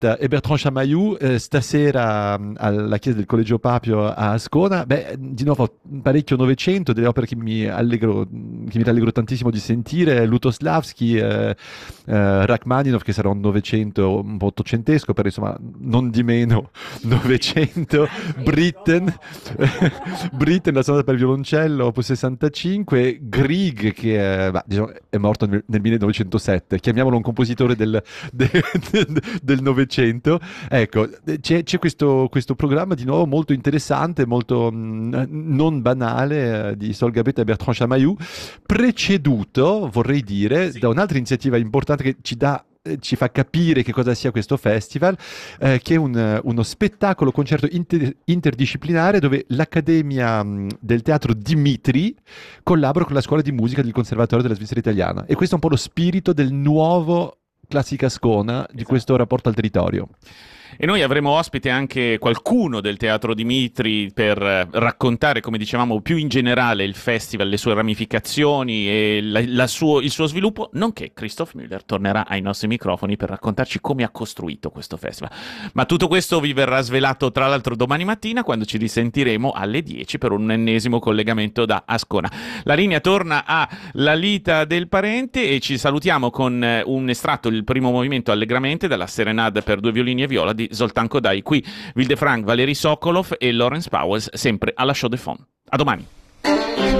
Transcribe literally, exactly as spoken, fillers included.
e Bertrand Chamayou eh, stasera mh, alla Chiesa del Collegio Papio a Ascona. Beh, di nuovo parecchio Novecento, delle opere che mi allegro, che mi rallegro tantissimo di sentire, Lutoslavski, eh, eh, Rachmaninov, che sarà un Novecento un po' ottocentesco, però insomma non di meno Novecento, Britten, Britten, la sonata per violoncello, opus sessantacinque, Grieg, che è, bah, diciamo, è morto nel, nel millenovecentosette, chiamiamolo un compositore del, de- de- del Novecento. Ecco, c'è, c'è questo, questo programma di nuovo molto interessante, molto mh, non banale, eh, di Sol Gabet e Bertrand Chamayou, preceduto, vorrei dire, Sì. da un'altra iniziativa importante che ci dà eh, ci fa capire che cosa sia questo festival, eh, che è un, uno spettacolo concerto inter- interdisciplinare dove l'Accademia mh, del Teatro Dimitri collabora con la Scuola di Musica del Conservatorio della Svizzera Italiana. E questo è un po' lo spirito del nuovo Classica Ascona, di questo rapporto al territorio. E noi avremo ospite anche qualcuno del Teatro Dimitri per eh, raccontare, come dicevamo, più in generale il festival, le sue ramificazioni e la- la suo- il suo sviluppo, nonché Christoph Müller tornerà ai nostri microfoni per raccontarci come ha costruito questo festival. Ma tutto questo vi verrà svelato tra l'altro domani mattina, quando ci risentiremo alle dieci per un ennesimo collegamento da Ascona. La linea torna a Lalita del Parente e ci salutiamo con eh, un estratto, il primo movimento allegramente dalla Serenade per due violini e viola di Zoltán Kodály. Qui Wilde Frank, Valérie Sokolov e Lawrence Powell, sempre alla Chaux de Fonds. A domani.